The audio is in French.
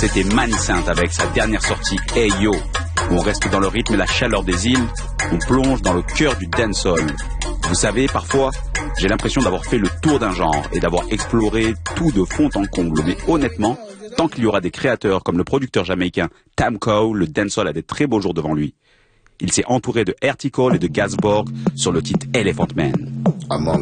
C'était Manisynth avec sa dernière sortie Hey Yo. On reste dans le rythme et la chaleur des îles, on plonge dans le cœur du dancehall. Vous savez, parfois, j'ai l'impression d'avoir fait le tour d'un genre et d'avoir exploré tout de fond en comble. Mais honnêtement, tant qu'il y aura des créateurs comme le producteur jamaïcain Tam Coe, le dancehall a des très beaux jours devant lui. Il s'est entouré de Ertikol et de Gazborg sur le titre Elephant Man.